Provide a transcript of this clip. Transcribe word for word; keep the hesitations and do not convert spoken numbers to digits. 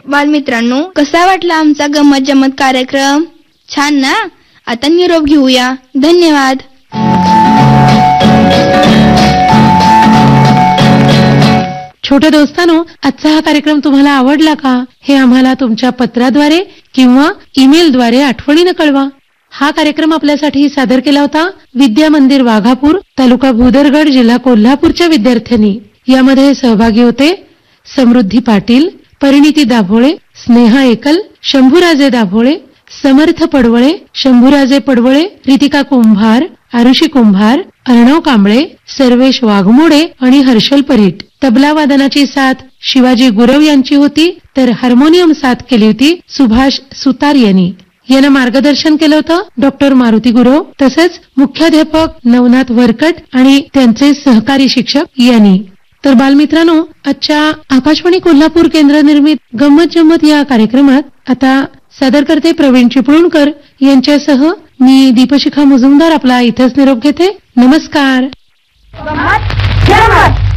बालमित्रांनो, कसा वाटला आमचा गंमत जम्मत कार्यक्रम? छान ना? आता निरोप घेऊया. धन्यवाद. छोट्या दोस्तांनो, आजचा हा कार्यक्रम तुम्हाला आवडला का? हे आम्हाला तुमच्या पत्राद्वारे किंवा ईमेलद्वारे आठवणीनं कळवा. हा कार्यक्रम आपल्यासाठी सादर केला होता विद्या मंदिर वाघापूर, तालुका भूदरगड, जिल्हा कोल्हापूरच्या विद्यार्थ्यांनी. यामध्ये सहभागी होते समृद्धी पाटील, परिणिती दाभोळे, स्नेहा एकल, शंभूराजे दाभोळे, समर्थ पडवळे, शंभूराजे पडवळे, रितिका कुंभार, आरुषी कुंभार, अर्णव कांबळे, सर्वेश वाघमोडे आणि हर्षल परीट. तबला वादनाची साथ शिवाजी गुरव यांची होती, तर हार्मोनियम साथ केली होती सुभाष सुतार यांनी. यांना मार्गदर्शन केलं होतं डॉक्टर मारुती गुरव, तसंच मुख्याध्यापक नवनाथ वरकट आणि त्यांचे सहकारी शिक्षक यांनी. तर बालमित्रांनो, आजच्या आकाशवाणी कोल्हापूर केंद्र निर्मित गंमत जम्मत या कार्यक्रमात आता सादर करते प्रवीण चिपळूणकर यांच्यासह मी दीपशिखा मुजुमदार आपला इथेच निरोप घेते. नमस्कार. गंमत जम्मत.